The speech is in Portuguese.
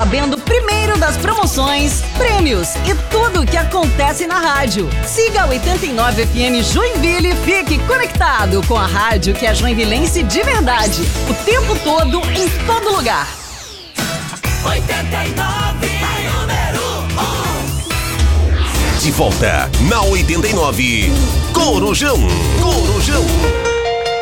sabendo primeiro das promoções, prêmios e tudo o que acontece na rádio. Siga a 89 FM Joinville e fique conectado com a rádio que é joinvilense de verdade. O tempo todo, em todo lugar. 89, número 1. De volta na 89, Corujão.